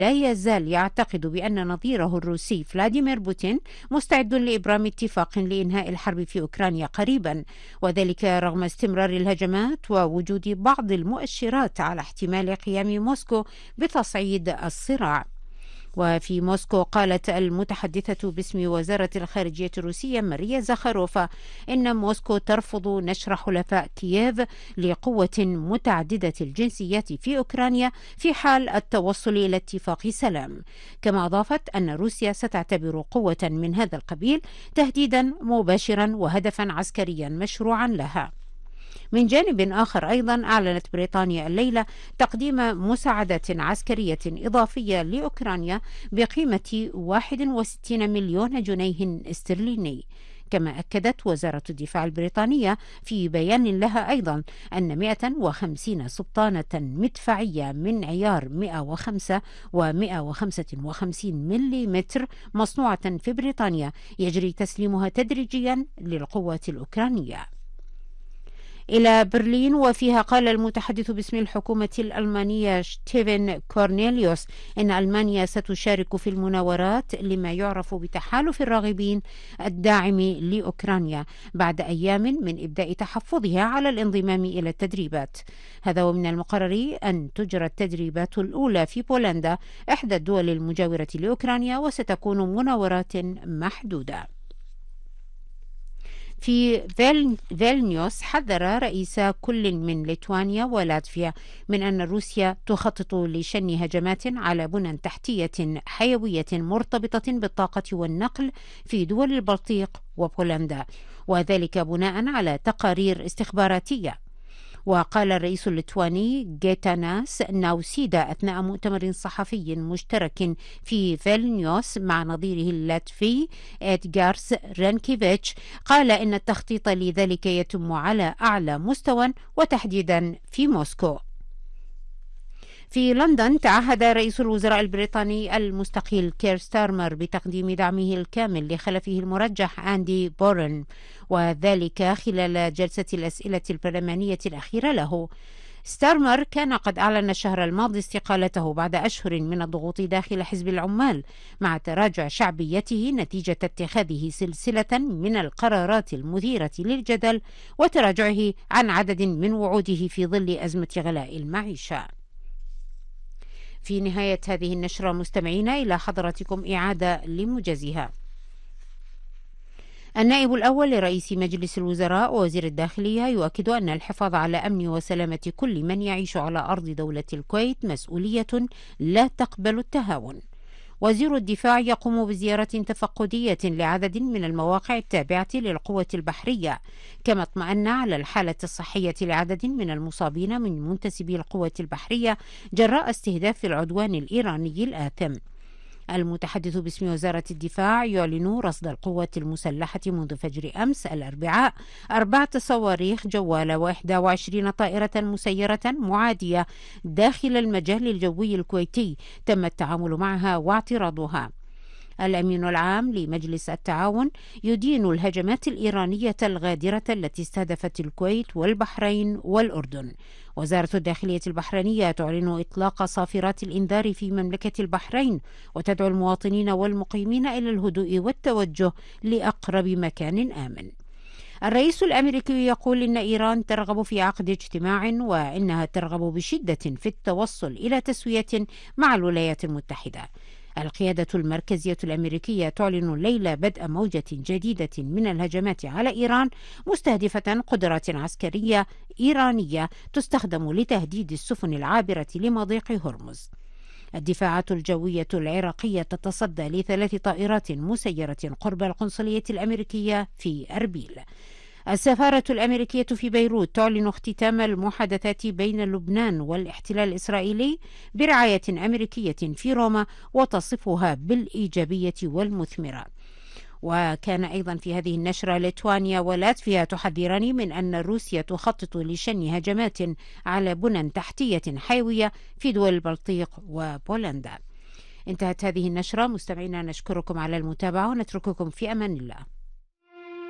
لا يزال يعتقد بأن نظيره الروسي فلاديمير بوتين مستعد لإبرام اتفاق لإنهاء الحرب في أوكرانيا قريبا، وذلك رغم استمرار الهجمات ووجود بعض المؤشرات على احتمال قيام موسكو بتصعيد الصراع. وفي موسكو قالت المتحدثة باسم وزارة الخارجية الروسية ماريا زاخاروفا إن موسكو ترفض نشر حلفاء كييف لقوة متعددة الجنسيات في أوكرانيا في حال التوصل إلى اتفاق سلام، كما أضافت أن روسيا ستعتبر قوة من هذا القبيل تهديدا مباشرا وهدفا عسكريا مشروعا لها. من جانب آخر أيضا أعلنت بريطانيا الليلة تقديم مساعدات عسكرية إضافية لأوكرانيا بقيمة 61 مليون جنيه استرليني. كما أكدت وزارة الدفاع البريطانية في بيان لها أيضا أن 150 سبطانة مدفعية من عيار 105 و155 ملم مصنوعة في بريطانيا يجري تسليمها تدريجيا للقوات الأوكرانية. إلى برلين، وفيها قال المتحدث باسم الحكومة الألمانية ستيفن كورنيليوس إن ألمانيا ستشارك في المناورات لما يعرف بتحالف الراغبين الداعم لأوكرانيا بعد أيام من إبداء تحفظها على الانضمام إلى التدريبات. هذا ومن المقرر أن تجرى التدريبات الأولى في بولندا إحدى الدول المجاورة لأوكرانيا، وستكون مناورات محدودة. في فيلنيوس حذر رئيس كل من ليتوانيا ولاتفيا من أن روسيا تخطط لشن هجمات على بنى تحتية حيوية مرتبطة بالطاقة والنقل في دول البلطيق وبولندا، وذلك بناء على تقارير استخباراتية. وقال الرئيس الليتواني جيتاناس ناوسيدا أثناء مؤتمر صحفي مشترك في فيلنيوس مع نظيره اللاتفي إدغارس رينكيفيتش، قال إن التخطيط لذلك يتم على أعلى مستوى وتحديدا في موسكو. في لندن تعهد رئيس الوزراء البريطاني المستقيل كير ستارمر بتقديم دعمه الكامل لخلفه المرجح أندي بورن، وذلك خلال جلسة الأسئلة البرلمانية الأخيرة له. ستارمر كان قد أعلن الشهر الماضي استقالته بعد أشهر من الضغوط داخل حزب العمال مع تراجع شعبيته نتيجة اتخاذه سلسلة من القرارات المثيرة للجدل وتراجعه عن عدد من وعوده في ظل أزمة غلاء المعيشة. في نهاية هذه النشرة مستمعينا إلى حضراتكم إعادة لموجزها. النائب الأول لرئيس مجلس الوزراء ووزير الداخلية يؤكد أن الحفاظ على أمن وسلامة كل من يعيش على أرض دولة الكويت مسؤولية لا تقبل التهاون. وزير الدفاع يقوم بزيارة تفقدية لعدد من المواقع التابعة للقوة البحرية، كما اطمأن على الحالة الصحية لعدد من المصابين من منتسبي القوة البحرية جراء استهداف العدوان الإيراني الآثم. المتحدث باسم وزارة الدفاع يعلن رصد القوات المسلحة منذ فجر أمس الأربعاء 4 صواريخ جوالة و21 طائرة مسيرة معادية داخل المجال الجوي الكويتي تم التعامل معها واعتراضها. الأمين العام لمجلس التعاون يدين الهجمات الإيرانية الغادرة التي استهدفت الكويت والبحرين والأردن. وزارة الداخلية البحرينية تعلن إطلاق صافرات الإنذار في مملكة البحرين وتدعو المواطنين والمقيمين إلى الهدوء والتوجه لأقرب مكان آمن. الرئيس الأمريكي يقول إن إيران ترغب في عقد اجتماع وإنها ترغب بشدة في التوصل إلى تسوية مع الولايات المتحدة. القيادة المركزية الأمريكية تعلن الليلة بدء موجة جديدة من الهجمات على إيران مستهدفة قدرات عسكرية إيرانية تستخدم لتهديد السفن العابرة لمضيق هرمز. الدفاعات الجوية العراقية تتصدى ل3 طائرات مسيرة قرب القنصلية الأمريكية في أربيل. السفارة الأمريكية في بيروت تعلن اختتام المحادثات بين لبنان والاحتلال الإسرائيلي برعاية أمريكية في روما وتصفها بالإيجابية والمثمرة. وكان أيضا في هذه النشرة ليتوانيا ولاتفيا تحذران من أن روسيا تخطط لشن هجمات على بنى تحتية حيوية في دول البلطيق وبولندا. انتهت هذه النشرة مستمعينا، نشكركم على المتابعة ونترككم في أمان الله.